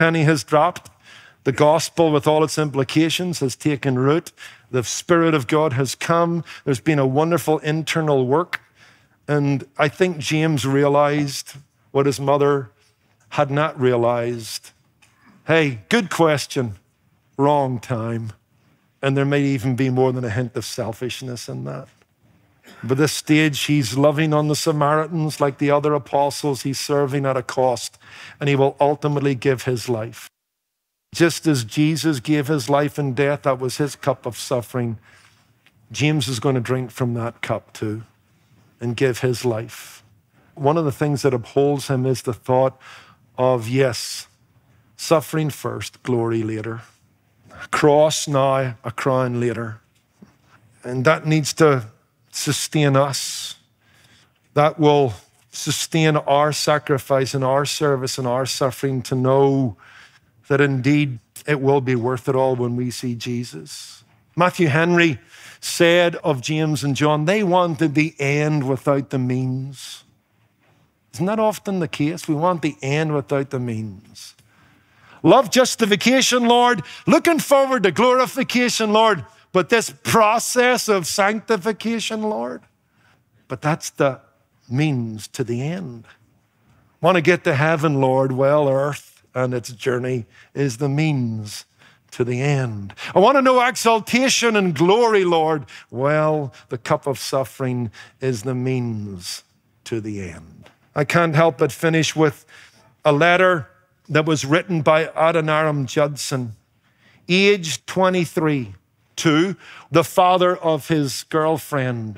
penny has dropped. The gospel with all its implications has taken root. The Spirit of God has come. There's been a wonderful internal work. And I think James realized what his mother had not realized. Hey, good question, wrong time. And there may even be more than a hint of selfishness in that. But this stage, he's loving on the Samaritans like the other apostles. He's serving at a cost, and he will ultimately give his life. Just as Jesus gave his life in death, that was his cup of suffering. James is going to drink from that cup too and give his life. One of the things that upholds him is the thought of, yes, suffering first, glory later. A cross now, a crown later. And that needs to sustain us. That will sustain our sacrifice and our service and our suffering, to know that indeed it will be worth it all when we see Jesus. Matthew Henry said of James and John, they wanted the end without the means. Isn't that often the case? We want the end without the means. Love justification, Lord. Looking forward to glorification, Lord. But this process of sanctification, Lord. But that's the means to the end. Want to get to heaven, Lord? Well, earth and its journey is the means to the end. I want to know exaltation and glory, Lord. Well, the cup of suffering is the means to the end. I can't help but finish with a letter that was written by Adoniram Judson, aged 23, to the father of his girlfriend,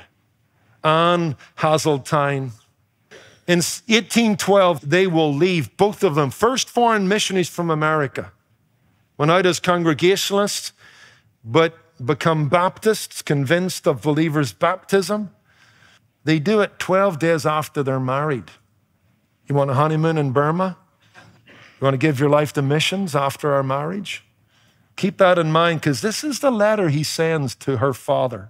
Anne Hazeltine. In 1812, they will leave, both of them, first foreign missionaries from America. Went out as Congregationalists, but become Baptists, convinced of believers' baptism. They do it 12 days after they're married. You want a honeymoon in Burma? You want to give your life to missions after our marriage? Keep that in mind, because this is the letter he sends to her father.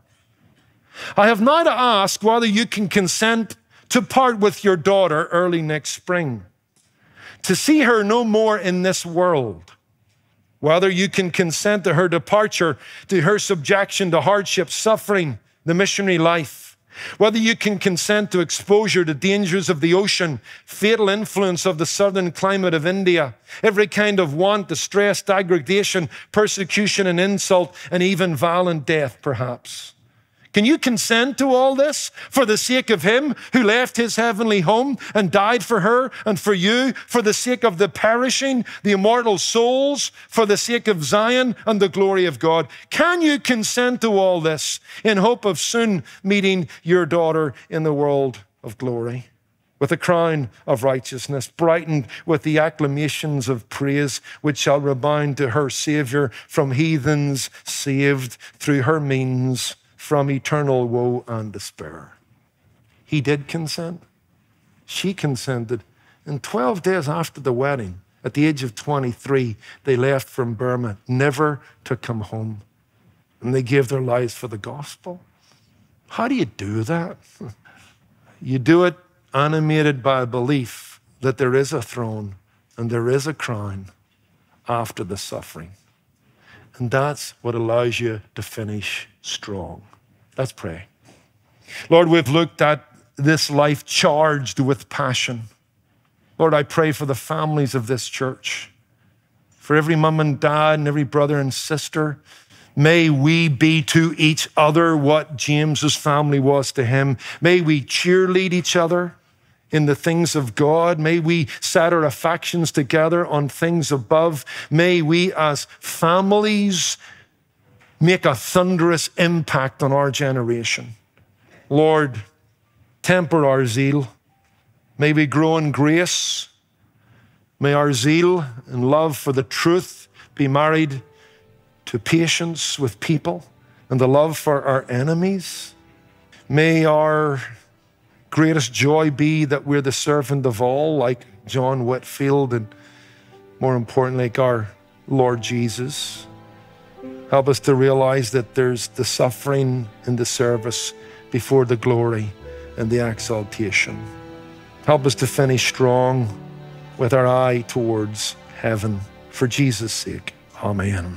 I have now to ask whether you can consent to part with your daughter early next spring, to see her no more in this world. Whether you can consent to her departure, to her subjection to hardship, suffering, the missionary life. Whether you can consent to exposure to dangers of the ocean, fatal influence of the southern climate of India, every kind of want, distress, degradation, persecution and insult, and even violent death, perhaps. Can you consent to all this for the sake of him who left his heavenly home and died for her and for you, for the sake of the perishing, the immortal souls, for the sake of Zion and the glory of God? Can you consent to all this in hope of soon meeting your daughter in the world of glory, with a crown of righteousness, brightened with the acclamations of praise, which shall rebound to her Savior from heathens saved through her means, from eternal woe and despair? He did consent. She consented. And 12 days after the wedding, at the age of 23, they left from Burma, never to come home. And they gave their lives for the gospel. How do you do that? You do it animated by a belief that there is a throne and there is a crown after the suffering. And that's what allows you to finish strong. Let's pray. Lord, we've looked at this life charged with passion. Lord, I pray for the families of this church, for every mom and dad and every brother and sister. May we be to each other what James's family was to him. May we cheerlead each other in the things of God. May we set our affections together on things above. May we as families make a thunderous impact on our generation. Lord, temper our zeal. May we grow in grace. May our zeal and love for the truth be married to patience with people and the love for our enemies. May our greatest joy be that we're the servant of all, like John Whitfield, and more importantly, like our Lord Jesus. Help us to realize that there's the suffering and the service before the glory and the exaltation. Help us to finish strong with our eye towards heaven for Jesus' sake. Amen.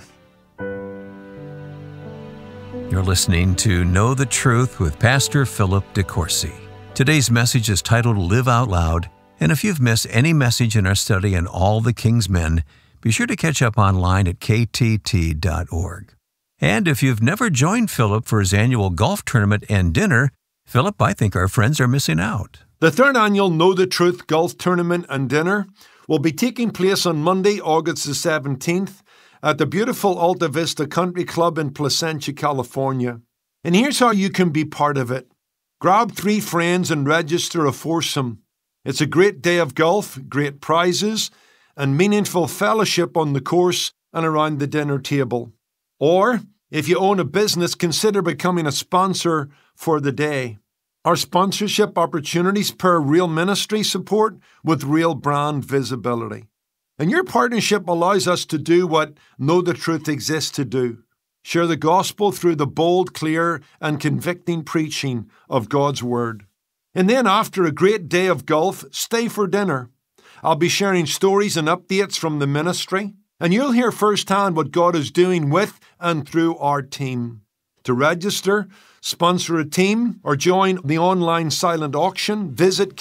You're listening to Know the Truth with Pastor Philip DeCourcy. Today's message is titled Live Out Loud, and if you've missed any message in our study on all the King's Men, be sure to catch up online at ktt.org. And if you've never joined Philip for his annual golf tournament and dinner, Philip, I think our friends are missing out. The third annual Know the Truth golf tournament and dinner will be taking place on Monday, August the 17th at the beautiful Alta Vista Country Club in Placentia, California. And here's how you can be part of it. Grab 3 friends and register a foursome. It's a great day of golf, great prizes, and meaningful fellowship on the course and around the dinner table. Or, if you own a business, consider becoming a sponsor for the day. Our sponsorship opportunities pair real ministry support with real brand visibility. And your partnership allows us to do what Know the Truth exists to do. Share the gospel through the bold, clear, and convicting preaching of God's Word. And then after a great day of golf, stay for dinner. I'll be sharing stories and updates from the ministry, and you'll hear firsthand what God is doing with and through our team. To register, sponsor a team, or join the online silent auction, visit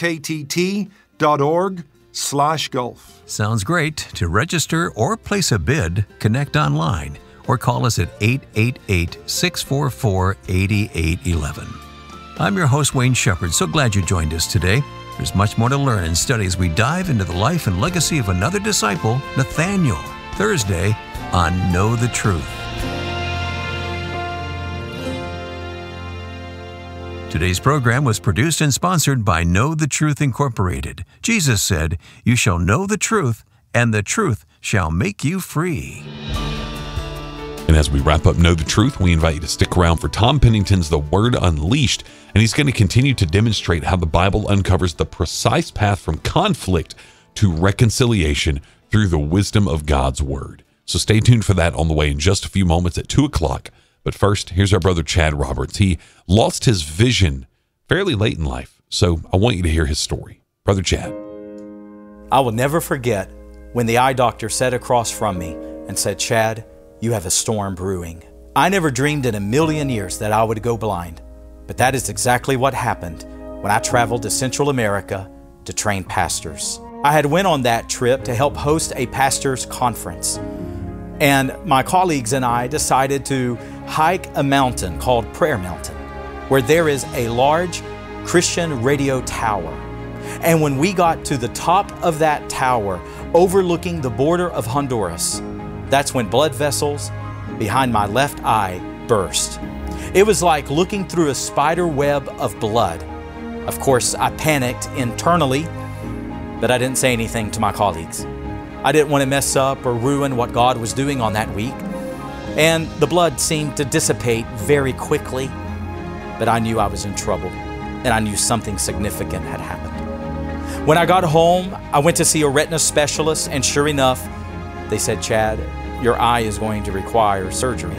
ktt.org/golf. Sounds great. To register or place a bid, connect online or call us at 888-644-8811. I'm your host, Wayne Shepherd. So glad you joined us today. There's much more to learn and study as we dive into the life and legacy of another disciple, Nathaniel, Thursday on Know the Truth. Today's program was produced and sponsored by Know the Truth Incorporated. Jesus said, "You shall know the truth, and the truth shall make you free." And as we wrap up Know the Truth, we invite you to stick around for Tom Pennington's The Word Unleashed, and he's going to continue to demonstrate how the Bible uncovers the precise path from conflict to reconciliation through the wisdom of God's Word. So stay tuned for that on the way in just a few moments at 2 o'clock. But first, here's our brother Chad Roberts. He lost his vision fairly late in life, so I want you to hear his story. Brother Chad. I will never forget when the eye doctor sat across from me and said, "Chad, you have a storm brewing." I never dreamed in a million years that I would go blind, but that is exactly what happened when I traveled to Central America to train pastors. I had went on that trip to help host a pastors' conference, and my colleagues and I decided to hike a mountain called Prayer Mountain, where there is a large Christian radio tower. And when we got to the top of that tower, overlooking the border of Honduras, that's when blood vessels behind my left eye burst. It was like looking through a spider web of blood. Of course, I panicked internally, but I didn't say anything to my colleagues. I didn't want to mess up or ruin what God was doing on that week. And the blood seemed to dissipate very quickly, but I knew I was in trouble, and I knew something significant had happened. When I got home, I went to see a retina specialist, and sure enough, they said, "Chad, your eye is going to require surgery."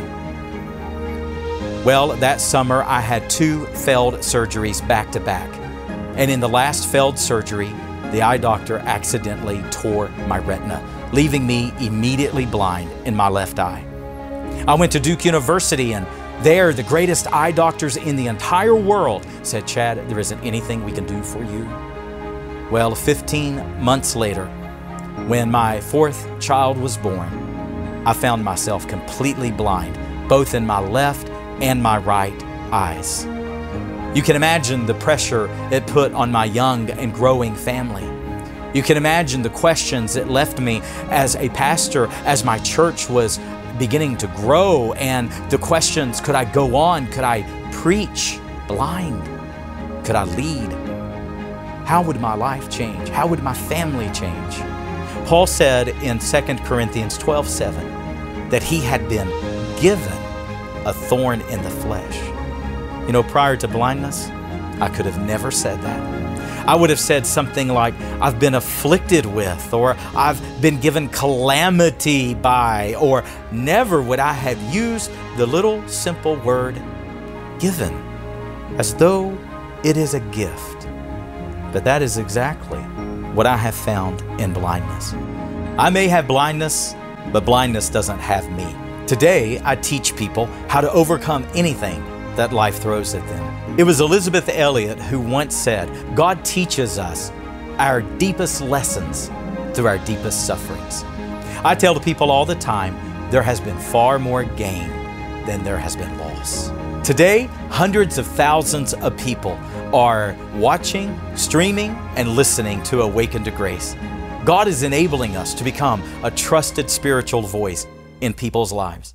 Well, that summer I had 2 failed surgeries back to back. And in the last failed surgery, the eye doctor accidentally tore my retina, leaving me immediately blind in my left eye. I went to Duke University, and there the greatest eye doctors in the entire world said, "Chad, there isn't anything we can do for you." Well, 15 months later, when my 4th child was born, I found myself completely blind, both in my left and my right eyes. You can imagine the pressure it put on my young and growing family. You can imagine the questions it left me as a pastor, as my church was beginning to grow, and the questions, could I go on? Could I preach blind? Could I lead? How would my life change? How would my family change? Paul said in 2 Corinthians 12:7 that he had been given a thorn in the flesh. You know, prior to blindness, I could have never said that. I would have said something like, "I've been afflicted with," or "I've been given calamity by," or never would I have used the little simple word given, as though it is a gift. But that is exactly what I have found in blindness. I may have blindness, but blindness doesn't have me. Today, I teach people how to overcome anything that life throws at them. It was Elizabeth Elliot who once said, God teaches us our deepest lessons through our deepest sufferings. I tell the people all the time, there has been far more gain than there has been loss. Today, hundreds of thousands of people are watching, streaming, and listening to Awaken to Grace. God is enabling us to become a trusted spiritual voice in people's lives.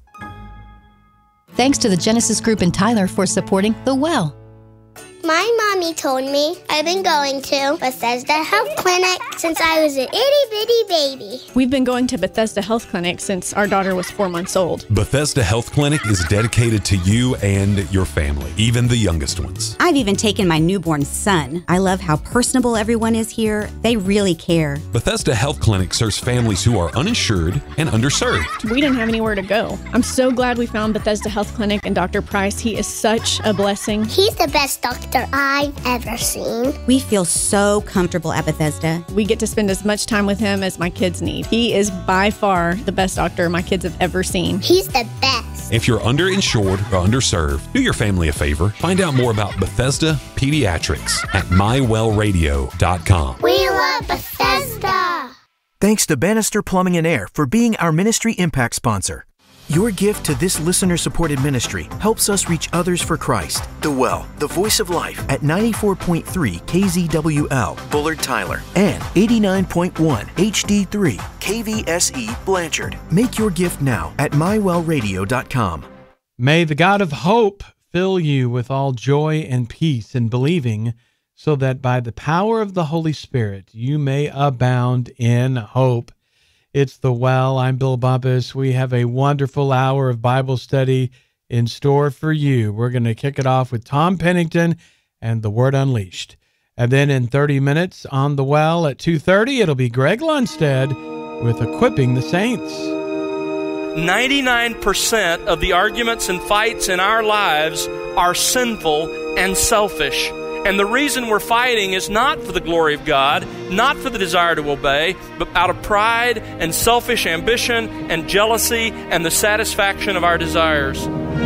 Thanks to the Genesis Group in Tyler for supporting The Well. My mommy told me I've been going to Bethesda Health Clinic since I was an itty-bitty baby. We've been going to Bethesda Health Clinic since our daughter was 4 months old. Bethesda Health Clinic is dedicated to you and your family, even the youngest ones. I've even taken my newborn son. I love how personable everyone is here. They really care. Bethesda Health Clinic serves families who are uninsured and underserved. We didn't have anywhere to go. I'm so glad we found Bethesda Health Clinic and Dr. Price. He is such a blessing. He's the best doctor I've ever seen. We feel so comfortable at Bethesda. We get to spend as much time with him as my kids need. He is by far the best doctor my kids have ever seen. He's the best. If you're underinsured or underserved, do your family a favor. Find out more about Bethesda Pediatrics at mywellradio.com. We love Bethesda. Thanks to Bannister Plumbing and Air for being our Ministry Impact sponsor. Your gift to this listener-supported ministry helps us reach others for Christ. The Well, the voice of life at 94.3 KZWL, Bullard, Tyler, and 89.1 HD3 KVSE, Blanchard. Make your gift now at mywellradio.com. May the God of hope fill you with all joy and peace in believing, so that by the power of the Holy Spirit you may abound in hope. It's The Well. I'm Bill Bumpus. We have a wonderful hour of Bible study in store for you. We're going to kick it off with Tom Pennington and the Word Unleashed. And then in 30 minutes on The Well at 2:30, it'll be Greg Lundstead with Equipping the Saints. 99% of the arguments and fights in our lives are sinful and selfish. And the reason we're fighting is not for the glory of God, not for the desire to obey, but out of pride and selfish ambition and jealousy and the satisfaction of our desires.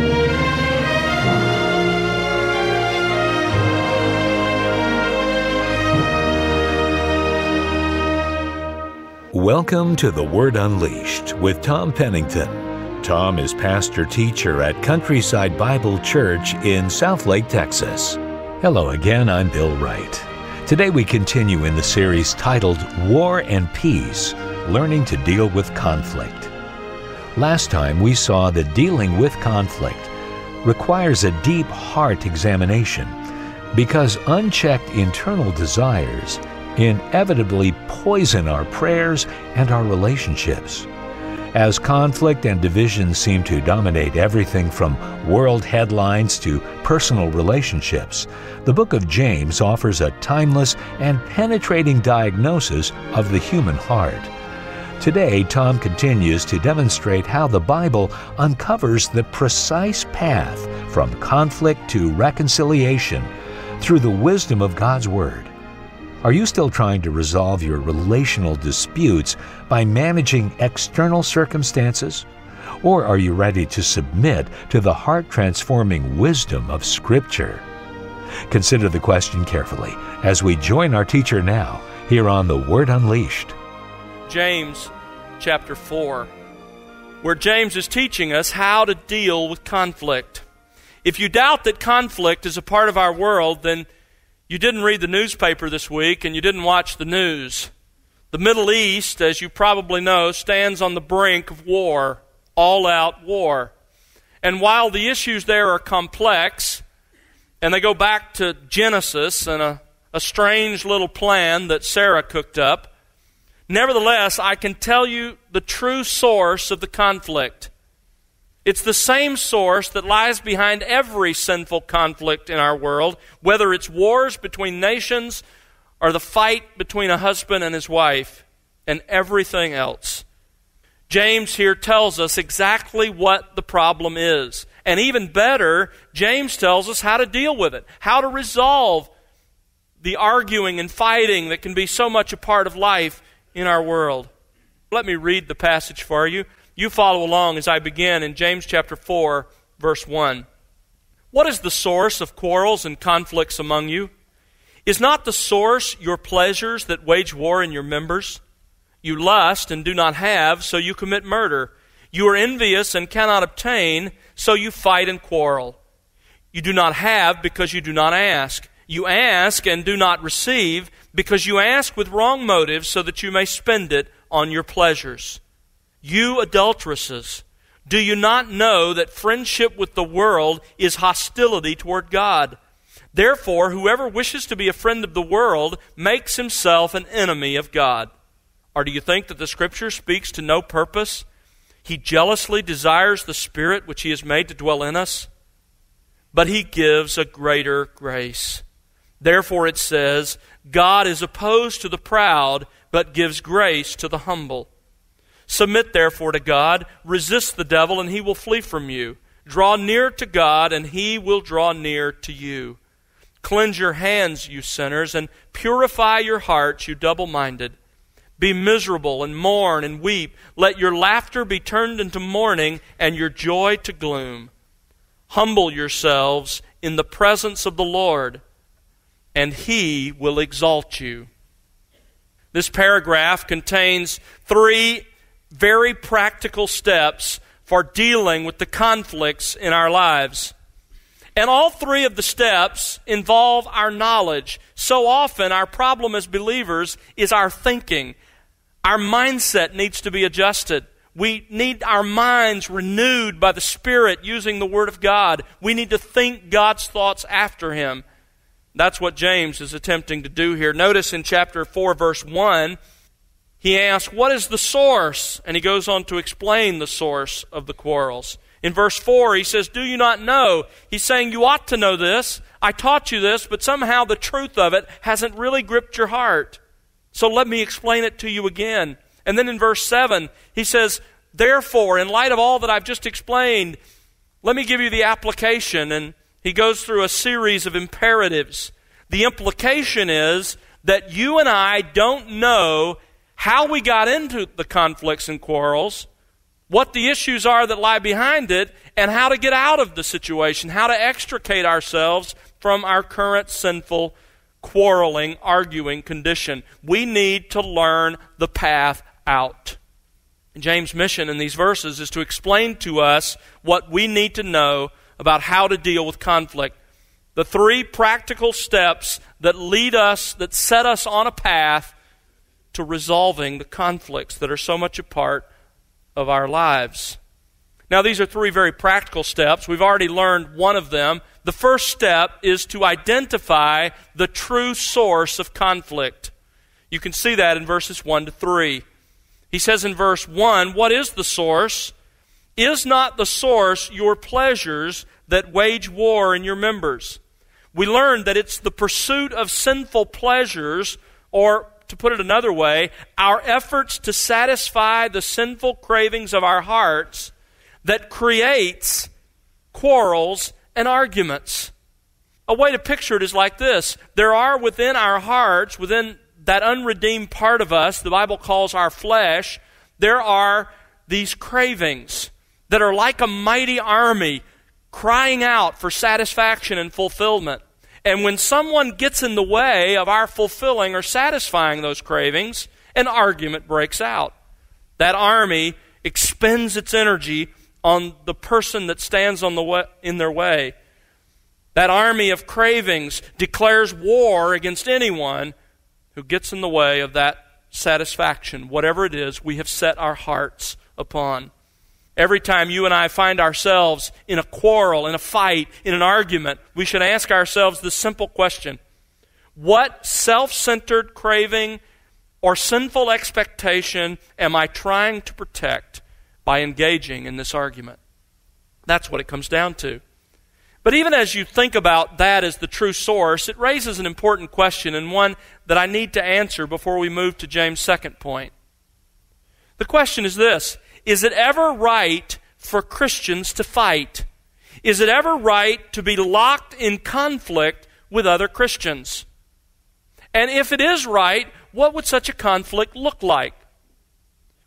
Welcome to The Word Unleashed with Tom Pennington. Tom is pastor-teacher at Countryside Bible Church in Southlake, Texas. Hello again, I'm Bill Wright. Today we continue in the series titled War and Peace, Learning to Deal with Conflict. Last time we saw that dealing with conflict requires a deep heart examination because unchecked internal desires inevitably poison our prayers and our relationships. As conflict and division seem to dominate everything from world headlines to personal relationships, the book of James offers a timeless and penetrating diagnosis of the human heart. Today, Tom continues to demonstrate how the Bible uncovers the precise path from conflict to reconciliation through the wisdom of God's Word. Are you still trying to resolve your relational disputes by managing external circumstances? Or are you ready to submit to the heart-transforming wisdom of Scripture? Consider the question carefully as we join our teacher now here on The Word Unleashed. James chapter 4, where James is teaching us how to deal with conflict. If you doubt that conflict is a part of our world, then you didn't read the newspaper this week and you didn't watch the news. The Middle East, as you probably know, stands on the brink of war, all-out war. And while the issues there are complex, and they go back to Genesis and a strange little plan that Sarah cooked up, nevertheless, I can tell you the true source of the conflict. It's the same source that lies behind every sinful conflict in our world, whether it's wars between nations or the fight between a husband and his wife and everything else. James here tells us exactly what the problem is. And even better, James tells us how to deal with it, how to resolve the arguing and fighting that can be so much a part of life in our world. Let me read the passage for you. You follow along as I begin in James chapter 4, verse 1. What is the source of quarrels and conflicts among you? Is not the source your pleasures that wage war in your members? You lust and do not have, so you commit murder. You are envious and cannot obtain, so you fight and quarrel. You do not have because you do not ask. You ask and do not receive because you ask with wrong motives so that you may spend it on your pleasures. You adulteresses, do you not know that friendship with the world is hostility toward God? Therefore, whoever wishes to be a friend of the world makes himself an enemy of God. Or do you think that the Scripture speaks to no purpose? He jealously desires the Spirit which He has made to dwell in us, but He gives a greater grace. Therefore it says, God is opposed to the proud, but gives grace to the humble. Submit therefore to God, resist the devil, and he will flee from you. Draw near to God, and He will draw near to you. Cleanse your hands, you sinners, and purify your hearts, you double-minded. Be miserable and mourn and weep. Let your laughter be turned into mourning and your joy to gloom. Humble yourselves in the presence of the Lord, and He will exalt you. This paragraph contains 3 very practical steps for dealing with the conflicts in our lives. And all 3 of the steps involve our knowledge. So often our problem as believers is our thinking. Our mindset needs to be adjusted. We need our minds renewed by the Spirit using the Word of God. We need to think God's thoughts after Him. That's what James is attempting to do here. Notice in chapter 4, verse 1, he asks, what is the source? And he goes on to explain the source of the quarrels. In verse 4, he says, do you not know? He's saying, you ought to know this. I taught you this, but somehow the truth of it hasn't really gripped your heart. So let me explain it to you again. And then in verse 7, he says, therefore, in light of all that I've just explained, let me give you the application. And he goes through a series of imperatives. The implication is that you and I don't know how we got into the conflicts and quarrels, what the issues are that lie behind it, and how to get out of the situation, how to extricate ourselves from our current sinful, quarreling, arguing condition. We need to learn the path out. James' mission in these verses is to explain to us what we need to know about how to deal with conflict. The 3 practical steps that lead us, that set us on a path to resolving the conflicts that are so much a part of our lives. Now, these are 3 very practical steps. We've already learned one of them. The first step is to identify the true source of conflict. You can see that in verses 1 to 3. He says in verse 1, what is the source? Is not the source your pleasures that wage war in your members? We learned that it's the pursuit of sinful pleasures, or to put it another way, our efforts to satisfy the sinful cravings of our hearts that creates quarrels and arguments. A way to picture it is like this. There are within our hearts, within that unredeemed part of us, the Bible calls our flesh, there are these cravings that are like a mighty army crying out for satisfaction and fulfillment. And when someone gets in the way of our fulfilling or satisfying those cravings, an argument breaks out. That army expends its energy on the person that stands in their way. That army of cravings declares war against anyone who gets in the way of that satisfaction, whatever it is we have set our hearts upon. Every time you and I find ourselves in a quarrel, in a fight, in an argument, we should ask ourselves this simple question. What self-centered craving or sinful expectation am I trying to protect by engaging in this argument? That's what it comes down to. But even as you think about that as the true source, it raises an important question, and one that I need to answer before we move to James' second point. The question is this: is it ever right for Christians to fight? Is it ever right to be locked in conflict with other Christians? And if it is right, what would such a conflict look like?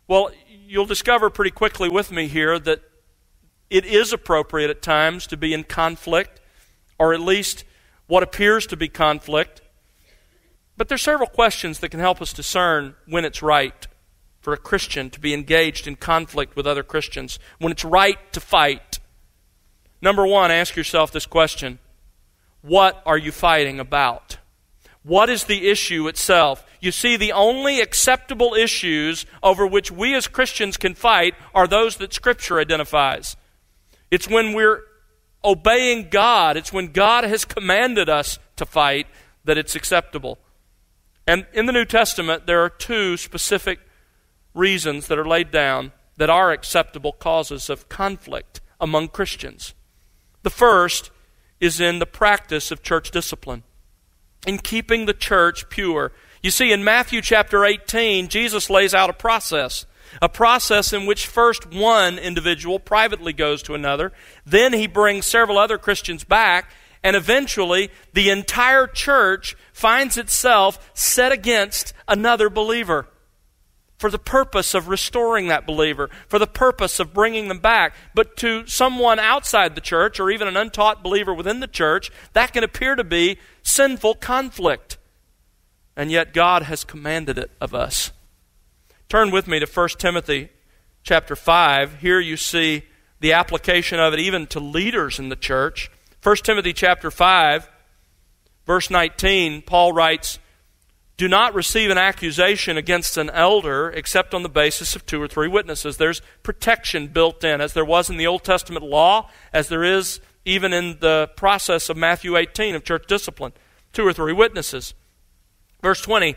Well, you'll discover pretty quickly with me here that it is appropriate at times to be in conflict, or at least what appears to be conflict. But there's several questions that can help us discern when it's right for a Christian to be engaged in conflict with other Christians, when it's right to fight. Number one, ask yourself this question: what are you fighting about? What is the issue itself? You see, the only acceptable issues over which we as Christians can fight are those that Scripture identifies. It's when we're obeying God, it's when God has commanded us to fight that it's acceptable. And in the New Testament, there are two specific reasons that are laid down that are acceptable causes of conflict among Christians. The first is in the practice of church discipline, in keeping the church pure. You see, in Matthew chapter 18, Jesus lays out a process in which first one individual privately goes to another, then he brings several other Christians back, and eventually the entire church finds itself set against another believer for the purpose of restoring that believer, for the purpose of bringing them back. But to someone outside the church, or even an untaught believer within the church, that can appear to be sinful conflict. And yet God has commanded it of us. Turn with me to 1 Timothy chapter 5. Here you see the application of it even to leaders in the church. 1 Timothy chapter 5, verse 19, Paul writes, "Do not receive an accusation against an elder except on the basis of 2 or 3 witnesses." There's protection built in, as there was in the Old Testament law, as there is even in the process of Matthew 18 of church discipline. 2 or 3 witnesses. Verse 20,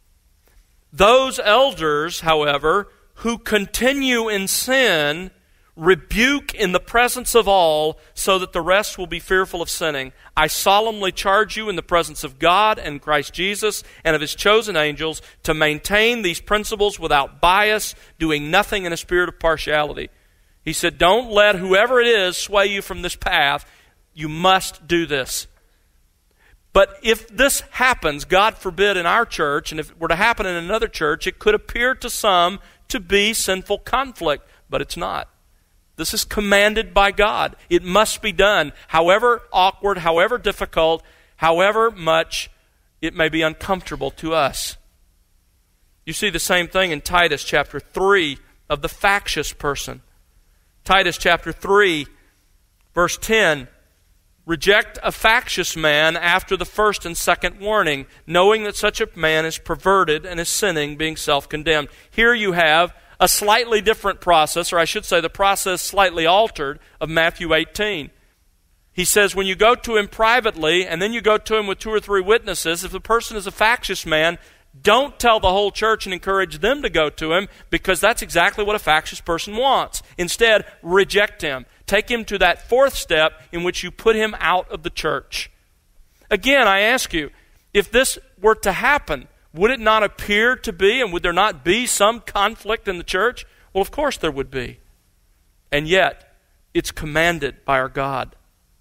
"Those elders, however, who continue in sin, rebuke in the presence of all, so that the rest will be fearful of sinning. I solemnly charge you in the presence of God and Christ Jesus and of His chosen angels to maintain these principles without bias, doing nothing in a spirit of partiality." He said, don't let whoever it is sway you from this path. You must do this. But if this happens, God forbid, in our church, and if it were to happen in another church, it could appear to some to be sinful conflict, but it's not. This is commanded by God. It must be done, however awkward, however difficult, however much it may be uncomfortable to us. You see the same thing in Titus chapter 3 of the factious person. Titus chapter 3, verse 10, "Reject a factious man after the first and second warning, knowing that such a man is perverted and is sinning, being self-condemned." Here you have a slightly different process, or I should say the process slightly altered, of Matthew 18. He says when you go to him privately and then you go to him with 2 or 3 witnesses, if the person is a factious man, don't tell the whole church and encourage them to go to him, because that's exactly what a factious person wants. Instead, reject him. Take him to that 4th step in which you put him out of the church. Again, I ask you, if this were to happen, would it not appear to be, and would there not be some conflict in the church? Well, of course there would be. And yet, it's commanded by our God.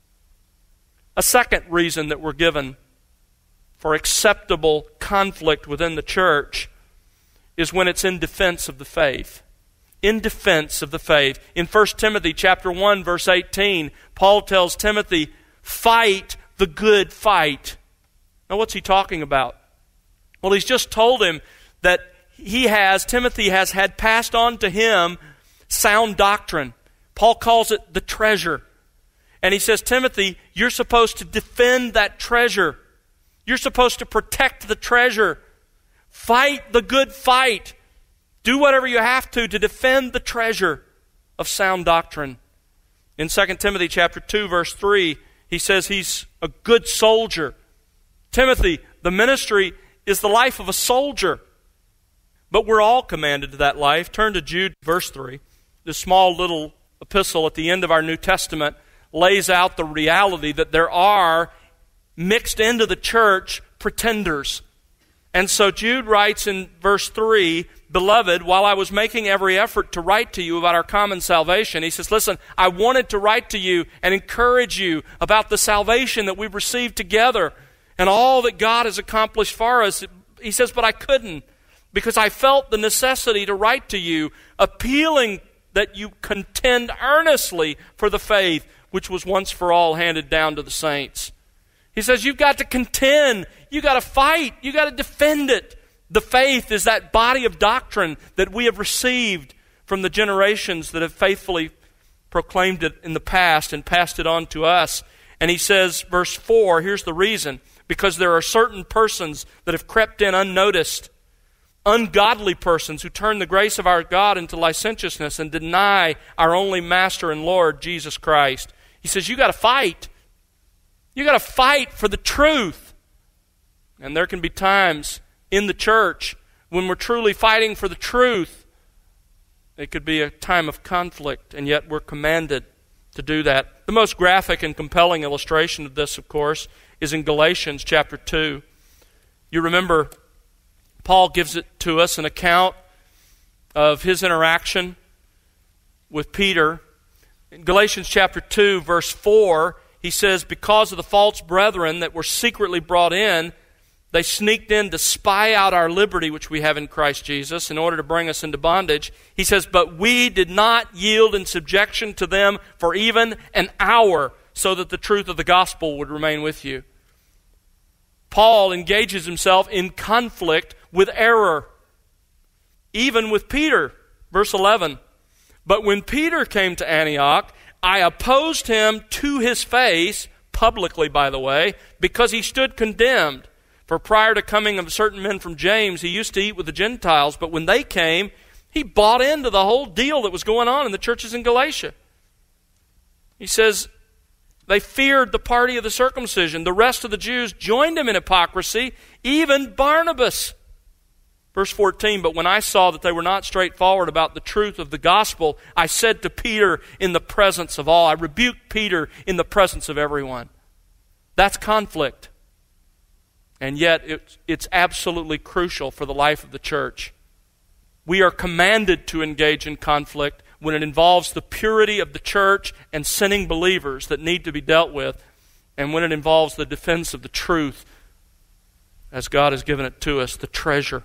A second reason that we're given for acceptable conflict within the church is when it's in defense of the faith. In defense of the faith. In 1 Timothy chapter 1, verse 18, Paul tells Timothy, "Fight the good fight." Now, what's he talking about? Well, he's just told him that Timothy has had passed on to him sound doctrine. Paul calls it the treasure. And he says, Timothy, you're supposed to defend that treasure. You're supposed to protect the treasure. Fight the good fight. Do whatever you have to defend the treasure of sound doctrine. In 2 Timothy chapter 2, verse 3, he says he's a good soldier. Timothy, the ministry is the life of a soldier. But we're all commanded to that life. Turn to Jude, verse 3. This small little epistle at the end of our New Testament lays out the reality that there are mixed into the church pretenders. And so Jude writes in verse 3, "Beloved, while I was making every effort to write to you about our common salvation," he says, listen, I wanted to write to you and encourage you about the salvation that we've received together and all that God has accomplished for us. He says, but I couldn't, because I felt the necessity to write to you, appealing that you contend earnestly for the faith which was once for all handed down to the saints. He says you've got to contend, you've got to fight, you've got to defend it. The faith is that body of doctrine that we have received from the generations that have faithfully proclaimed it in the past and passed it on to us. And he says, verse 4, here's the reason. Because there are certain persons that have crept in unnoticed, ungodly persons who turn the grace of our God into licentiousness and deny our only Master and Lord, Jesus Christ. He says, you got to fight. You got to fight for the truth. And there can be times in the church when we're truly fighting for the truth. It could be a time of conflict, and yet we're commanded to do that. The most graphic and compelling illustration of this, of course, is in Galatians chapter 2. You remember Paul gives it to us, an account of his interaction with Peter. In Galatians chapter 2, verse 4, he says, because of the false brethren that were secretly brought in, they sneaked in to spy out our liberty which we have in Christ Jesus in order to bring us into bondage. He says, but we did not yield in subjection to them for even an hour, so that the truth of the gospel would remain with you. Paul engages himself in conflict with error, even with Peter. Verse 11, but when Peter came to Antioch, I opposed him to his face, publicly by the way, because he stood condemned. For prior to coming of certain men from James, he used to eat with the Gentiles, but when they came, he bought into the whole deal that was going on in the churches in Galatia. He says, they feared the party of the circumcision. The rest of the Jews joined him in hypocrisy, even Barnabas. Verse 14, but when I saw that they were not straightforward about the truth of the gospel, I said to Peter in the presence of all, I rebuked Peter in the presence of everyone. That's conflict. And yet it's absolutely crucial for the life of the church. We are commanded to engage in conflict when it involves the purity of the church and sinning believers that need to be dealt with, and when it involves the defense of the truth as God has given it to us, the treasure.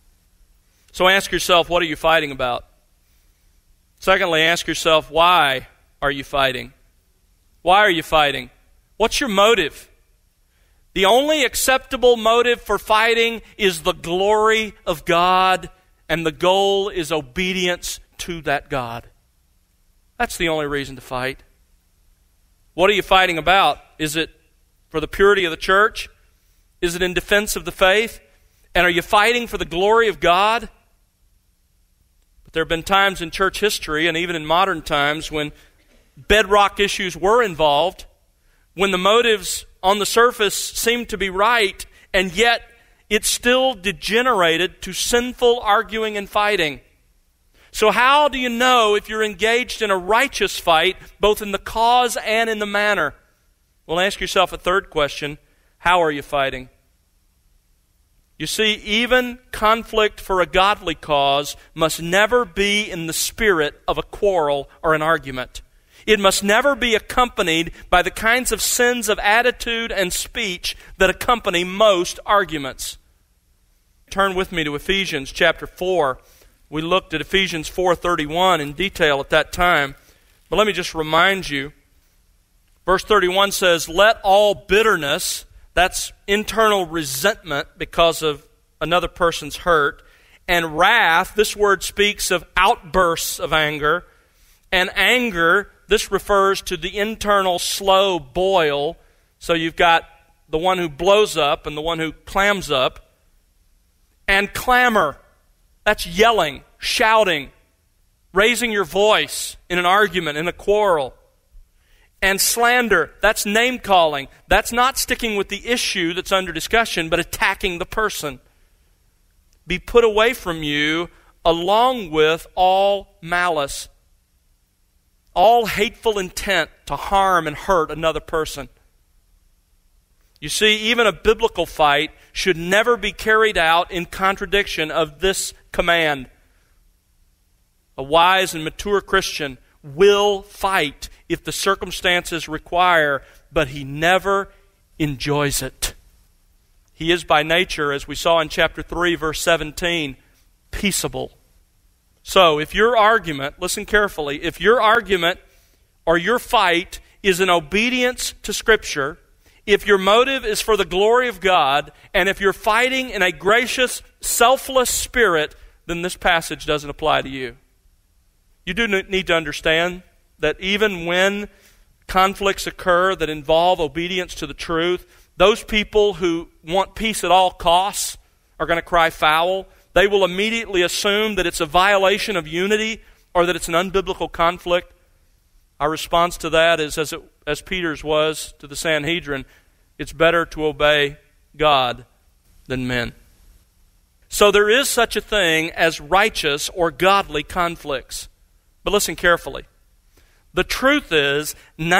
So ask yourself, what are you fighting about? Secondly, ask yourself, why are you fighting? Why are you fighting? What's your motive? The only acceptable motive for fighting is the glory of God, and the goal is obedience to that God. That's the only reason to fight. What are you fighting about? Is it for the purity of the church? Is it in defense of the faith? And are you fighting for the glory of God? But there have been times in church history, and even in modern times, when bedrock issues were involved, when the motives on the surface seemed to be right, and yet it still degenerated to sinful arguing and fighting. So how do you know if you're engaged in a righteous fight, both in the cause and in the manner? Well, ask yourself a third question. How are you fighting? You see, even conflict for a godly cause must never be in the spirit of a quarrel or an argument. It must never be accompanied by the kinds of sins of attitude and speech that accompany most arguments. Turn with me to Ephesians chapter 4. We looked at Ephesians 4:31 in detail at that time. But let me just remind you. Verse 31 says, let all bitterness, that's internal resentment because of another person's hurt, and wrath, this word speaks of outbursts of anger, and anger, this refers to the internal slow boil. So you've got the one who blows up and the one who clams up. And clamor, that's yelling, shouting, raising your voice in an argument, in a quarrel. And slander, that's name-calling. That's not sticking with the issue that's under discussion, but attacking the person. Be put away from you along with all malice, all hateful intent to harm and hurt another person. You see, even a biblical fight should never be carried out in contradiction of this command. A wise and mature Christian will fight if the circumstances require, but he never enjoys it. He is by nature, as we saw in chapter 3, verse 17, peaceable. So if your argument, listen carefully, if your argument or your fight is in obedience to Scripture, if your motive is for the glory of God, and if you're fighting in a gracious, selfless spirit, then this passage doesn't apply to you. You do need to understand that even when conflicts occur that involve obedience to the truth, those people who want peace at all costs are going to cry foul. They will immediately assume that it's a violation of unity or that it's an unbiblical conflict. Our response to that is, as Peter's was to the Sanhedrin, it's better to obey God than men. So there is such a thing as righteous or godly conflicts. But listen carefully. The truth is,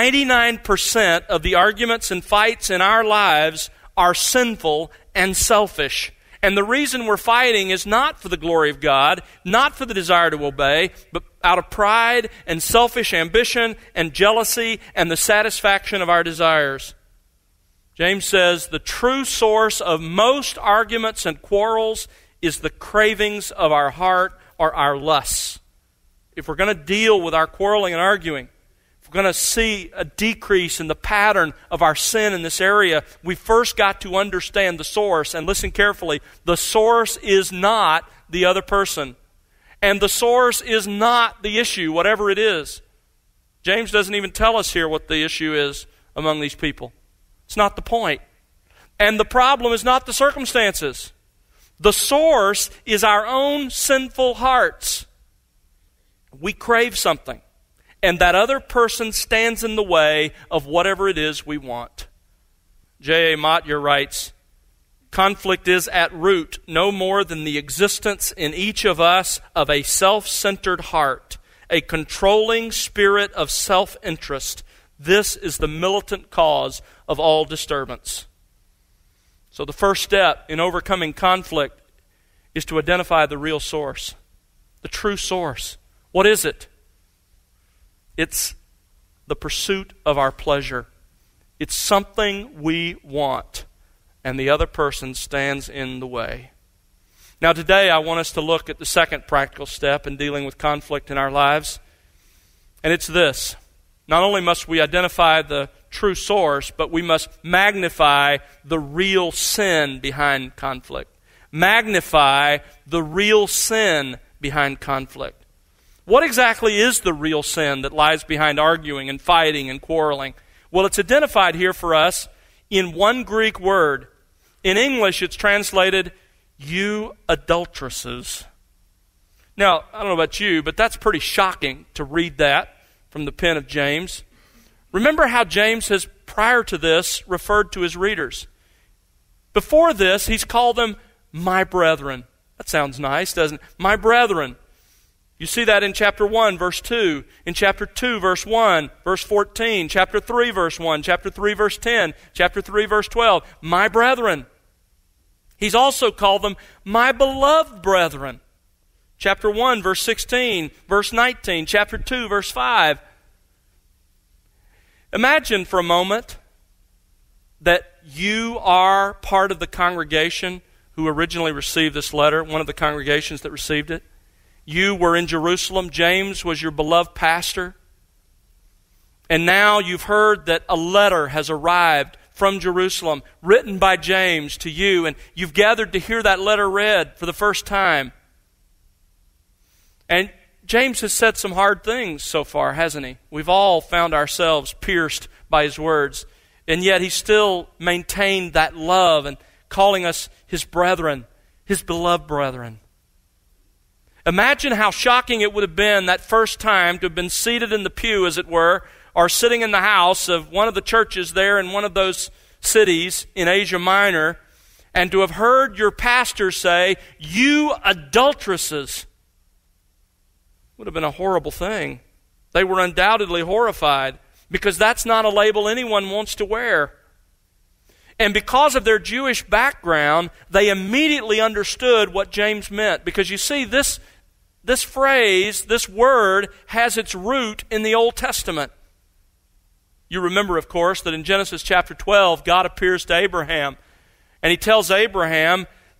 99% of the arguments and fights in our lives are sinful and selfish. And the reason we're fighting is not for the glory of God, not for the desire to obey, but out of pride and selfish ambition and jealousy and the satisfaction of our desires. James says the true source of most arguments and quarrels is the cravings of our heart or our lusts. If we're going to deal with our quarreling and arguing, if we're going to see a decrease in the pattern of our sin in this area, we first got to understand the source. And listen carefully, the source is not the other person. And the source is not the issue, whatever it is. James doesn't even tell us here what the issue is among these people. It's not the point. And the problem is not the circumstances. The source is our own sinful hearts. We crave something, and that other person stands in the way of whatever it is we want. J.A. Motyer writes, conflict is at root no more than the existence in each of us of a self-centered heart, a controlling spirit of self-interest. This is the militant cause of all disturbance. So the first step in overcoming conflict is to identify the real source, the true source. What is it? It's the pursuit of our pleasure. It's something we want, and the other person stands in the way. Now today I want us to look at the second practical step in dealing with conflict in our lives, and it's this. Not only must we identify the true source, but we must magnify the real sin behind conflict. Magnify the real sin behind conflict. What exactly is the real sin that lies behind arguing and fighting and quarreling? Well, it's identified here for us in one Greek word. In English, it's translated, you adulteresses. Now, I don't know about you, but that's pretty shocking to read that from the pen of James. Remember how James has, prior to this, referred to his readers. Before this, he's called them my brethren. That sounds nice, doesn't it? My brethren. You see that in chapter 1, verse 2, in chapter 2, verse 1, verse 14, chapter 3, verse 1, chapter 3, verse 10, chapter 3, verse 12. My brethren. He's also called them my beloved brethren. Chapter 1, verse 16, verse 19, chapter 2, verse 5. Imagine for a moment that you are part of the congregation who originally received this letter, one of the congregations that received it. You were in Jerusalem. James was your beloved pastor. And now you've heard that a letter has arrived from Jerusalem, written by James to you, and you've gathered to hear that letter read for the first time. And James has said some hard things so far, hasn't he? We've all found ourselves pierced by his words, and yet he still maintained that love and calling us his brethren, his beloved brethren. Imagine how shocking it would have been that first time to have been seated in the pew, as it were, or sitting in the house of one of the churches there in one of those cities in Asia Minor, and to have heard your pastor say, you adulteresses. Would have been a horrible thing. They were undoubtedly horrified, because that's not a label anyone wants to wear. And because of their Jewish background, they immediately understood what James meant. Because you see, this phrase, this word, has its root in the Old Testament. You remember, of course, that in Genesis chapter 12, God appears to Abraham. And he tells Abraham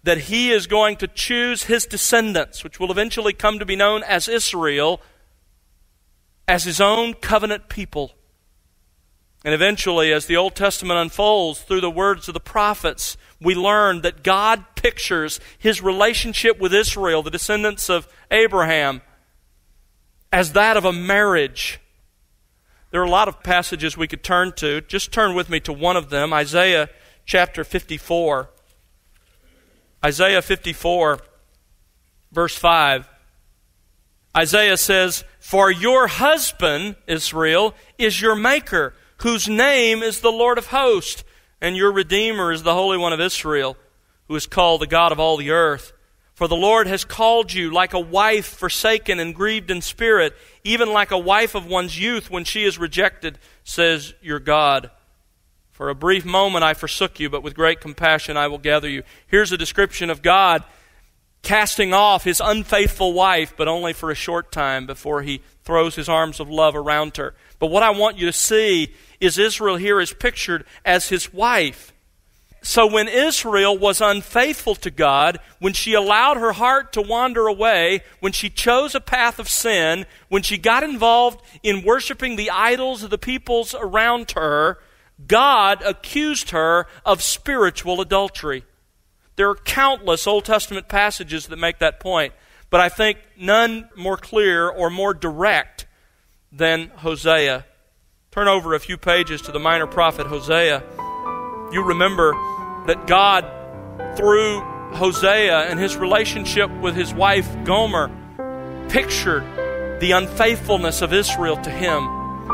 that he is going to choose his descendants, which will eventually come to be known as Israel, as his own covenant people. And eventually, as the Old Testament unfolds through the words of the prophets, we learn that God pictures his relationship with Israel, the descendants of Abraham, as that of a marriage. There are a lot of passages we could turn to. Just turn with me to one of them, Isaiah chapter 54. Isaiah 54, verse 5. Isaiah says, "For your husband, Israel, is your maker, whose name is the Lord of hosts, and your Redeemer is the Holy One of Israel, who is called the God of all the earth. For the Lord has called you like a wife forsaken and grieved in spirit, even like a wife of one's youth when she is rejected, says your God. For a brief moment I forsook you, but with great compassion I will gather you." Here's a description of God casting off his unfaithful wife, but only for a short time before he throws his arms of love around her. But what I want you to see is Israel here is pictured as his wife. So when Israel was unfaithful to God, when she allowed her heart to wander away, when she chose a path of sin, when she got involved in worshiping the idols of the peoples around her, God accused her of spiritual adultery. There are countless Old Testament passages that make that point, but I think none more clear or more direct than Hosea. Turn over a few pages to the minor prophet Hosea. You remember that God, through Hosea and his relationship with his wife Gomer, pictured the unfaithfulness of Israel to him.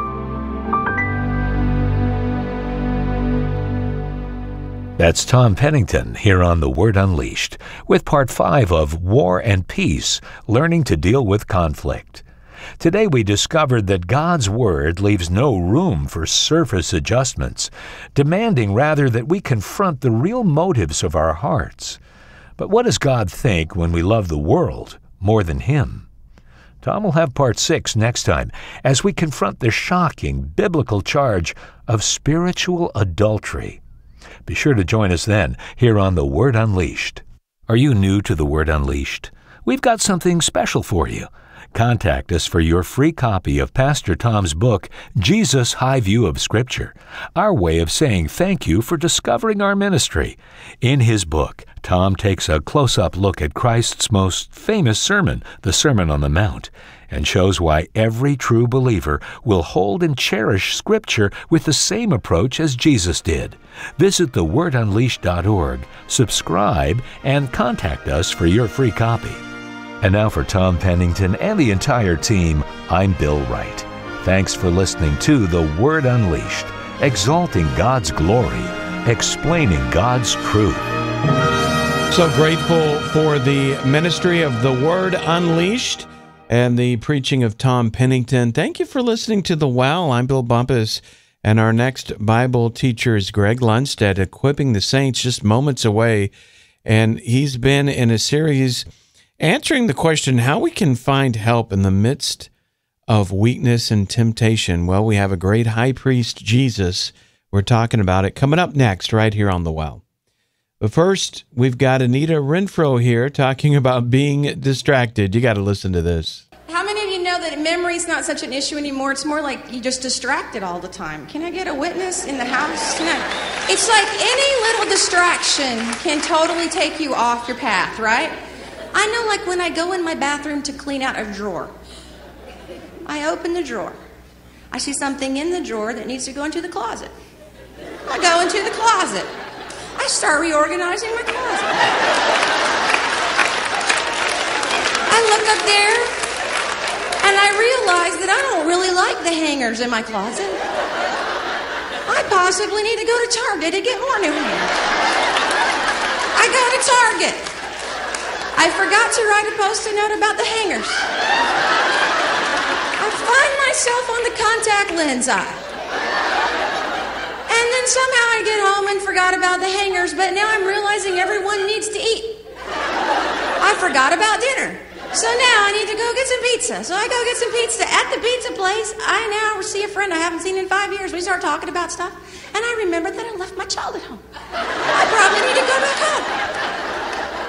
That's Tom Pennington here on The Word Unleashed with Part 5 of War and Peace, Learning to Deal with Conflict. Today we discovered that God's Word leaves no room for surface adjustments, demanding rather that we confront the real motives of our hearts. But what does God think when we love the world more than Him? Tom will have Part 6 next time as we confront the shocking biblical charge of spiritual adultery. Be sure to join us then here on The Word Unleashed. Are you new to The Word Unleashed? We've got something special for you. Contact us for your free copy of Pastor Tom's book, Jesus' High View of Scripture, our way of saying thank you for discovering our ministry. In his book, Tom takes a close-up look at Christ's most famous sermon, the Sermon on the Mount, and shows why every true believer will hold and cherish Scripture with the same approach as Jesus did. Visit thewordunleashed.org, subscribe, and contact us for your free copy. And now for Tom Pennington and the entire team, I'm Bill Wright. Thanks for listening to The Word Unleashed, exalting God's glory, explaining God's truth. So grateful for the ministry of The Word Unleashed and the preaching of Tom Pennington. Thank you for listening to The Well. I'm Bill Bumpus, and our next Bible teacher is Greg Lundstedt, Equipping the Saints, just moments away. And he's been in a series answering the question how we can find help in the midst of weakness and temptation. Well, we have a great high priest, Jesus. We're talking about it coming up next right here on The Well. But first, we've got Anita Renfro here talking about being distracted. You got to listen to this. How many of you know that memory's not such an issue anymore? It's more like you're just distracted all the time. Can I get a witness in the house tonight? It's like any little distraction can totally take you off your path, right? I know, like when I go in my bathroom to clean out a drawer, I open the drawer. I see something in the drawer that needs to go into the closet. I go into the closet. I start reorganizing my closet. I look up there and I realize that I don't really like the hangers in my closet. I possibly need to go to Target to get more new hangers. I go to Target. I forgot to write a Post-it note about the hangers. I find myself on the contact lens aisle. And then somehow I get home and forgot about the hangers, but now I'm realizing everyone needs to eat. I forgot about dinner. So now I need to go get some pizza. So I go get some pizza at the pizza place. I now see a friend I haven't seen in 5 years. We start talking about stuff, and I remember that I left my child at home. I probably need to go back home.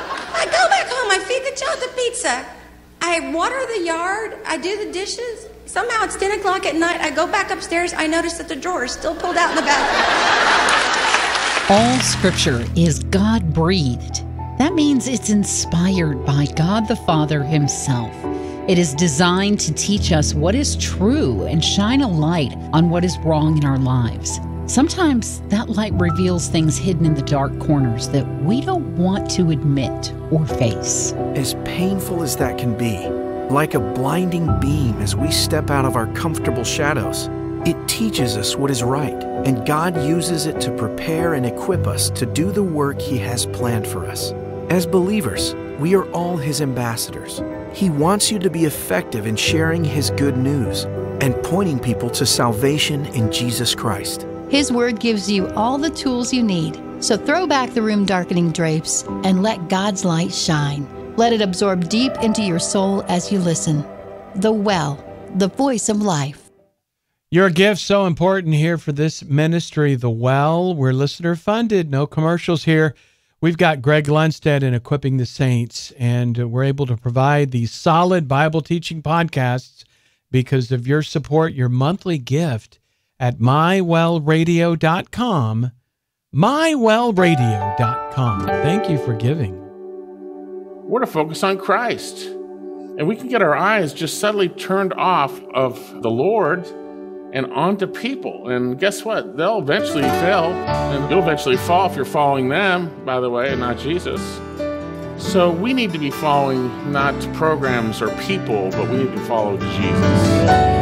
I go back home, I feed the child the pizza. I water the yard, I do the dishes. Somehow it's 10 o'clock at night, I go back upstairs, I notice that the drawer is still pulled out in the bathroom. All Scripture is God-breathed. That means it's inspired by God the Father Himself. It is designed to teach us what is true and shine a light on what is wrong in our lives. Sometimes that light reveals things hidden in the dark corners that we don't want to admit or face. As painful as that can be, like a blinding beam as we step out of our comfortable shadows, it teaches us what is right, and God uses it to prepare and equip us to do the work He has planned for us. As believers, we are all His ambassadors. He wants you to be effective in sharing His good news and pointing people to salvation in Jesus Christ. His word gives you all the tools you need. So throw back the room-darkening drapes and let God's light shine. Let it absorb deep into your soul as you listen. The Well, the voice of life. Your gift's so important here for this ministry, The Well. We're listener-funded, no commercials here. We've got Greg Lundstedt in Equipping the Saints, and we're able to provide these solid Bible teaching podcasts because of your support, your monthly gift at mywellradio.com. mywellradio.com. Thank you for giving. We're to focus on Christ. And we can get our eyes just suddenly turned off of the Lord and onto people. And guess what? They'll eventually fail, and you'll eventually fall if you're following them, by the way, and not Jesus. So we need to be following not programs or people, but we need to follow Jesus.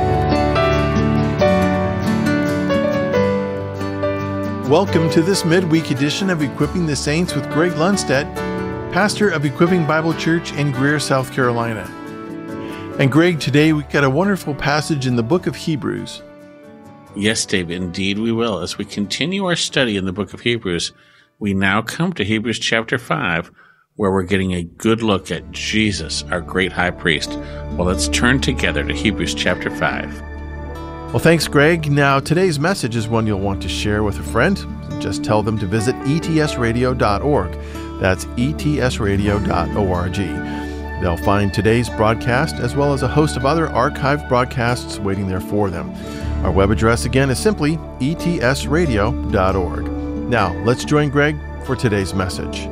Welcome to this midweek edition of Equipping the Saints with Greg Lundstedt, pastor of Equipping Bible Church in Greer, South Carolina. And Greg, today we've got a wonderful passage in the book of Hebrews. Yes, David, indeed we will. As we continue our study in the book of Hebrews, we now come to Hebrews chapter 5, where we're getting a good look at Jesus, our great high priest. Well, let's turn together to Hebrews chapter 5. Well, thanks, Greg. Now, today's message is one you'll want to share with a friend. Just tell them to visit etsradio.org. That's etsradio.org. They'll find today's broadcast as well as a host of other archived broadcasts waiting there for them. Our web address again is simply etsradio.org. Now, let's join Greg for today's message.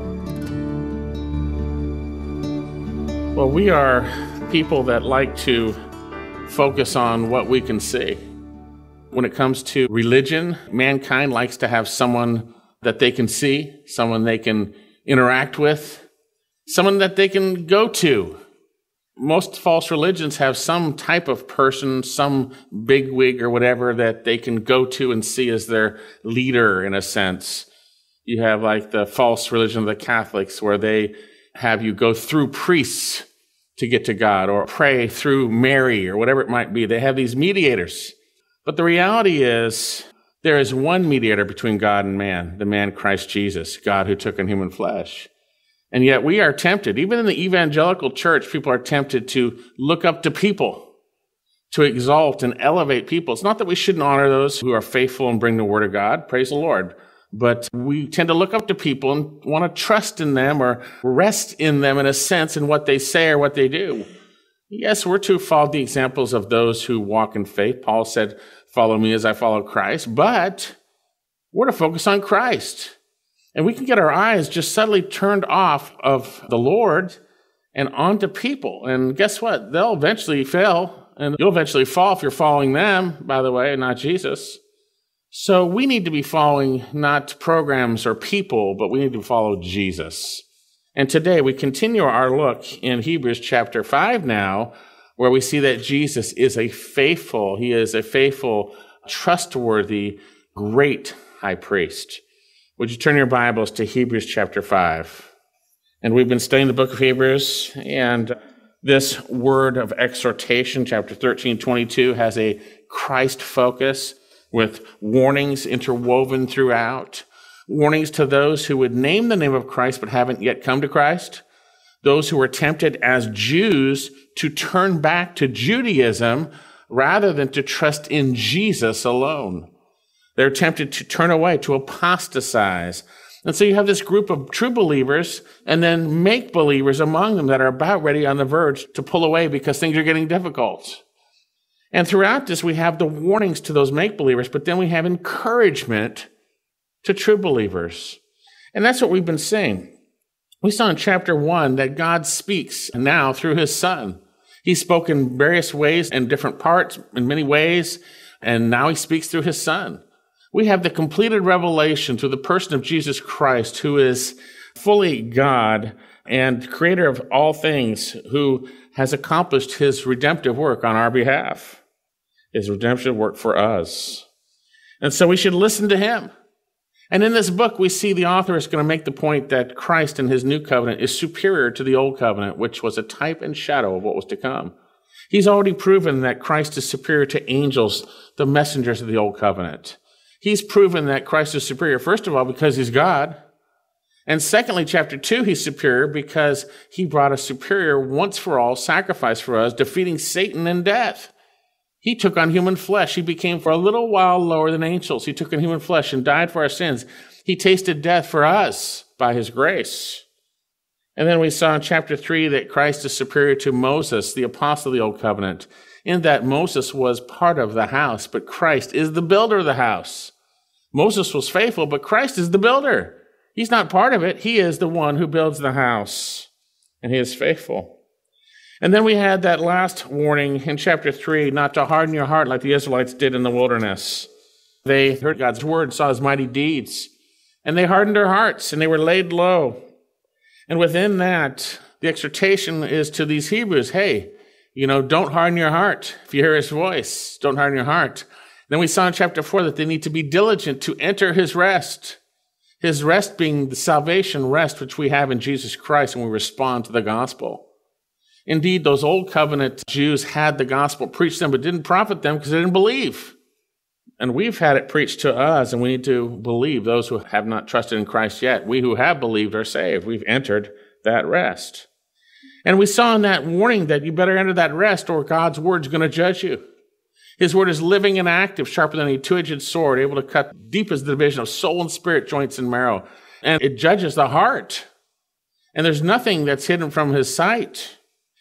Well, we are people that like to focus on what we can see. When it comes to religion, mankind likes to have someone that they can see, someone they can interact with, someone that they can go to. Most false religions have some type of person, some bigwig or whatever that they can go to and see as their leader in a sense. You have like the false religion of the Catholics where they have you go through priests to get to God or pray through Mary or whatever it might be. They have these mediators. But the reality is there is one mediator between God and man, the man Christ Jesus, God who took on human flesh. And yet we are tempted, even in the evangelical church, people are tempted to look up to people, to exalt and elevate people. It's not that we shouldn't honor those who are faithful and bring the word of God, praise the Lord, but we tend to look up to people and want to trust in them or rest in them in a sense in what they say or what they do. Yes, we're to follow the examples of those who walk in faith. Paul said, follow me as I follow Christ, but we're to focus on Christ. And we can get our eyes just suddenly turned off of the Lord and onto people. And guess what? They'll eventually fail, and you'll eventually fall if you're following them, by the way, and not Jesus. So we need to be following not programs or people, but we need to follow Jesus. And today we continue our look in Hebrews chapter 5 now, where we see that Jesus is a faithful, trustworthy, great high priest. Would you turn your Bibles to Hebrews chapter 5? And we've been studying the book of Hebrews, and this word of exhortation, chapter 13:22, has a Christ focus with warnings interwoven throughout. Warnings to those who would name the name of Christ but haven't yet come to Christ. Those who were tempted as Jews to turn back to Judaism rather than to trust in Jesus alone. They're tempted to turn away, to apostatize. And so you have this group of true believers and then make believers among them that are about ready on the verge to pull away because things are getting difficult. And throughout this, we have the warnings to those make believers, but then we have encouragement to true believers. And that's what we've been saying. We saw in chapter 1 that God speaks now through his Son. He spoke in various ways, in different parts, in many ways, and now he speaks through his Son. We have the completed revelation through the person of Jesus Christ, who is fully God and creator of all things, who has accomplished his redemptive work on our behalf, his redemptive work for us. And so we should listen to him. And in this book, we see the author is going to make the point that Christ in his new covenant is superior to the old covenant, which was a type and shadow of what was to come. He's already proven that Christ is superior to angels, the messengers of the old covenant. He's proven that Christ is superior, first of all, because he's God. And secondly, chapter 2, he's superior because he brought a superior once for all sacrifice for us, defeating Satan and death. He took on human flesh. He became for a little while lower than angels. He took on human flesh and died for our sins. He tasted death for us by his grace. And then we saw in chapter 3 that Christ is superior to Moses, the apostle of the old covenant, in that Moses was part of the house, but Christ is the builder of the house. Moses was faithful, but Christ is the builder. He's not part of it. He is the one who builds the house, and he is faithful. And then we had that last warning in chapter 3, not to harden your heart like the Israelites did in the wilderness. They heard God's word, saw his mighty deeds, and they hardened their hearts, and they were laid low. And within that, the exhortation is to these Hebrews, hey, don't harden your heart. If you hear his voice, don't harden your heart. Then we saw in chapter 4 that they need to be diligent to enter his rest. His rest being the salvation rest which we have in Jesus Christ when we respond to the gospel. Indeed, those old covenant Jews had the gospel preached to them, but didn't profit them because they didn't believe. And we've had it preached to us, and we need to believe those who have not trusted in Christ yet. We who have believed are saved. We've entered that rest. And we saw in that warning that you better enter that rest or God's word's going to judge you. His word is living and active, sharper than a two-edged sword, able to cut deep as the division of soul and spirit, joints and marrow. And it judges the heart. And there's nothing that's hidden from his sight.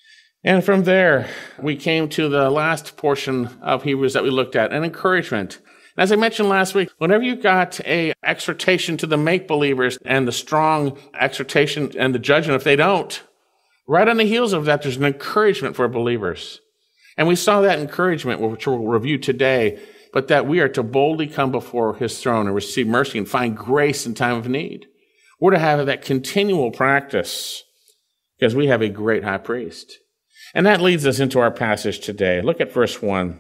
And from there, we came to the last portion of Hebrews that we looked at, an encouragement. And as I mentioned last week, whenever you've got an exhortation to the make-believers and the strong exhortation and the judgment if they don't, right on the heels of that, there's an encouragement for believers. And we saw that encouragement, which we'll review today, but that we are to boldly come before his throne and receive mercy and find grace in time of need. We're to have that continual practice because we have a great high priest. And that leads us into our passage today. Look at verse 1.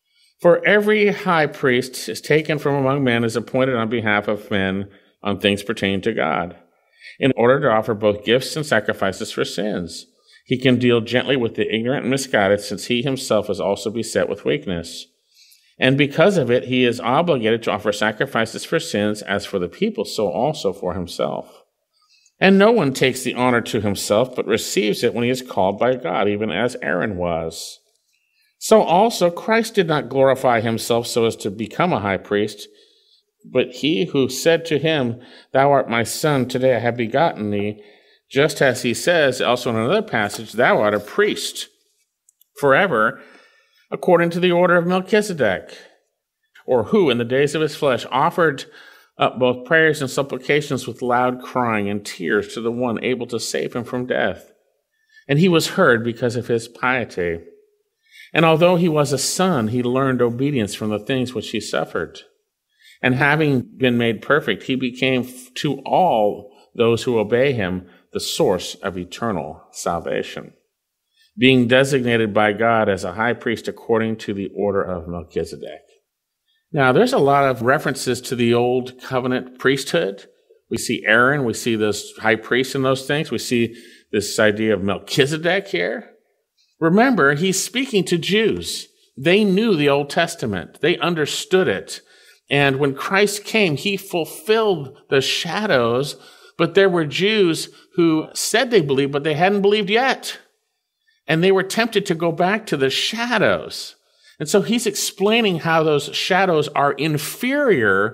For every high priest is taken from among men, is appointed on behalf of men on things pertaining to God, in order to offer both gifts and sacrifices for sins. He can deal gently with the ignorant and misguided, since he himself is also beset with weakness. And because of it, he is obligated to offer sacrifices for sins, as for the people, so also for himself. And no one takes the honor to himself, but receives it when he is called by God, even as Aaron was. So also Christ did not glorify himself so as to become a high priest, but he who said to him, Thou art my son, today I have begotten thee, just as he says also in another passage, Thou art a priest forever, according to the order of Melchizedek, or who in the days of his flesh offered up both prayers and supplications with loud crying and tears to the one able to save him from death. And he was heard because of his piety. And although he was a son, he learned obedience from the things which he suffered. And having been made perfect, he became to all those who obey him the source of eternal salvation, being designated by God as a high priest according to the order of Melchizedek. Now, there's a lot of references to the old covenant priesthood. We see Aaron, we see those high priests and those things. We see this idea of Melchizedek here. Remember, he's speaking to Jews. They knew the Old Testament. They understood it. And when Christ came, he fulfilled the shadows, but there were Jews who said they believed, but they hadn't believed yet. And they were tempted to go back to the shadows. And so he's explaining how those shadows are inferior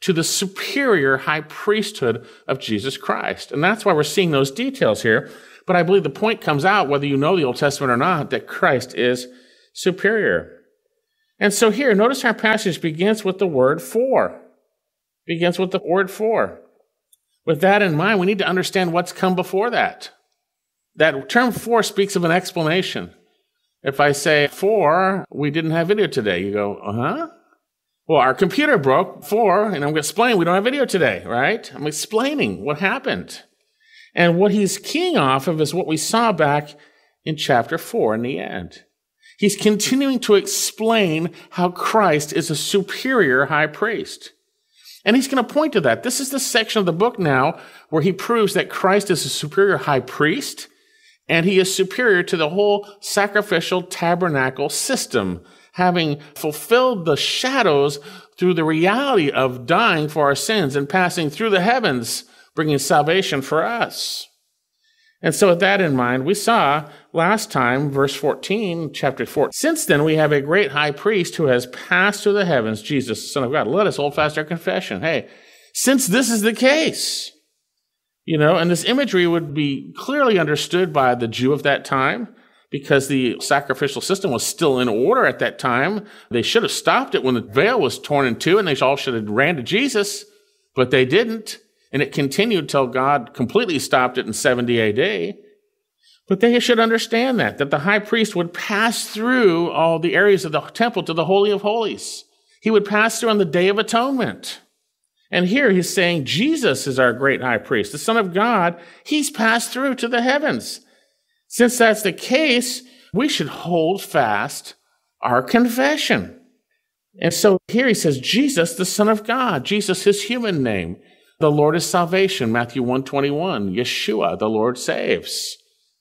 to the superior high priesthood of Jesus Christ. And that's why we're seeing those details here. But I believe the point comes out, whether you know the Old Testament or not, that Christ is superior. And so here, notice our passage begins with the word for. Begins with the word for. With that in mind, we need to understand what's come before that. That term for speaks of an explanation. If I say, for, we didn't have video today, you go, uh-huh. Well, our computer broke, and I'm going to explain we don't have video today, right? I'm explaining what happened. And what he's keying off of is what we saw back in chapter 4 in the end. He's continuing to explain how Christ is a superior high priest. And he's going to point to that. This is the section of the book now where he proves that Christ is a superior high priest, and he is superior to the whole sacrificial tabernacle system, having fulfilled the shadows through the reality of dying for our sins and passing through the heavens, bringing salvation for us. And so with that in mind, we saw last time, verse 14, chapter 4, since then we have a great high priest who has passed through the heavens, Jesus, the Son of God. Let us hold fast our confession. Hey, since this is the case, and this imagery would be clearly understood by the Jew of that time, because the sacrificial system was still in order at that time. They should have stopped it when the veil was torn in two, and they all should have ran to Jesus, but they didn't. And it continued till God completely stopped it in 70 AD. But they should understand that the high priest would pass through all the areas of the temple to the Holy of Holies. He would pass through on the Day of Atonement. And here he's saying Jesus is our great high priest, the Son of God. He's passed through to the heavens. Since that's the case, we should hold fast our confession. And so here he says, Jesus, the Son of God, Jesus, his human name. The Lord is salvation, Matthew 1:21. Yeshua, the Lord saves.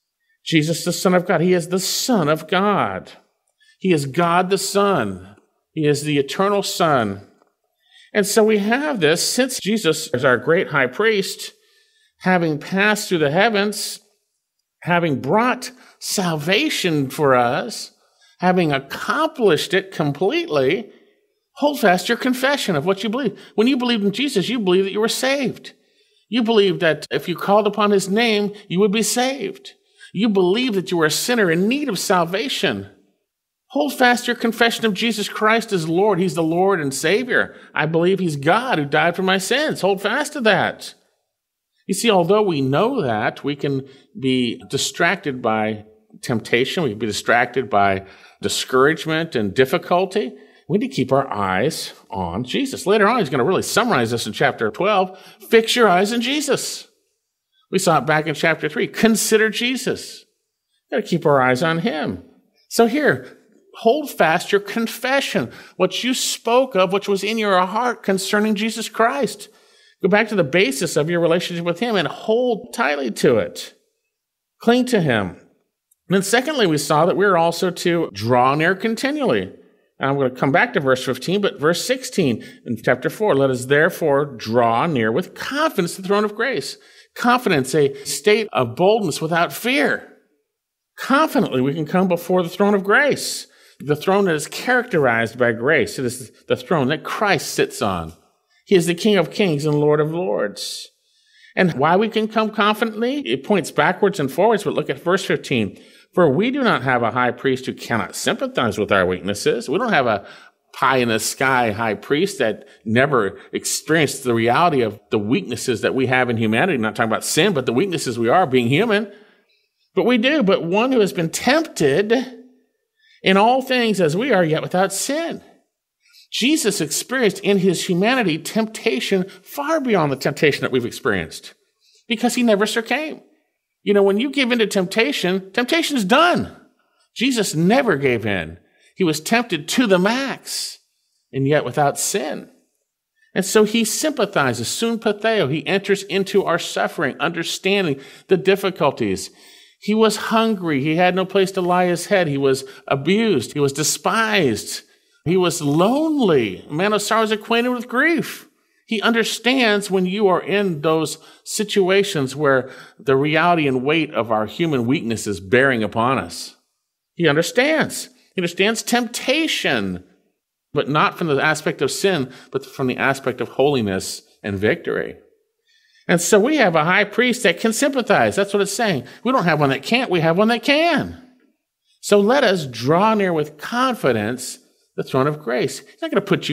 Jesus, the Son of God. He is the Son of God. He is God the Son. He is the eternal Son. And so we have this, since Jesus is our great high priest, having passed through the heavens, having brought salvation for us, having accomplished it completely, hold fast your confession of what you believe. When you believed in Jesus, you believed that you were saved. You believed that if you called upon his name, you would be saved. You believed that you were a sinner in need of salvation. Hold fast your confession of Jesus Christ as Lord. He's the Lord and Savior. I believe he's God who died for my sins. Hold fast to that. You see, although we know that, we can be distracted by temptation. We can be distracted by discouragement and difficulty. We need to keep our eyes on Jesus. Later on, he's going to really summarize this in chapter 12. Fix your eyes on Jesus. We saw it back in chapter 3. Consider Jesus. We've got to keep our eyes on him. So here, hold fast your confession, what you spoke of, which was in your heart concerning Jesus Christ. Go back to the basis of your relationship with him and hold tightly to it. Cling to him. And then secondly, we saw that we're also to draw near continually. I'm going to come back to verse 15, but verse 16 in chapter 4, let us therefore draw near with confidence to the throne of grace. Confidence, a state of boldness without fear. Confidently, we can come before the throne of grace, the throne that is characterized by grace. It is the throne that Christ sits on. He is the King of kings and Lord of lords. And why we can come confidently? It points backwards and forwards, but look at verse 15. For we do not have a high priest who cannot sympathize with our weaknesses. We don't have a pie-in-the-sky high priest that never experienced the reality of the weaknesses that we have in humanity. I'm not talking about sin, but the weaknesses we are being human. But we do. But one who has been tempted in all things as we are, yet without sin. Jesus experienced in his humanity temptation far beyond the temptation that we've experienced because he never succumbed. When you give in to temptation, temptation is done. Jesus never gave in. He was tempted to the max, and yet without sin. And so he sympathizes, sympatheo. He enters into our suffering, understanding the difficulties. He was hungry. He had no place to lie his head. He was abused. He was despised. He was lonely. A man of sorrows, acquainted with grief. He understands when you are in those situations where the reality and weight of our human weakness is bearing upon us. He understands. He understands temptation. but not from the aspect of sin, but from the aspect of holiness and victory. And so we have a high priest that can sympathize. That's what it's saying. We don't have one that can't. We have one that can. So let us draw near with confidence the throne of grace. He's not going to put you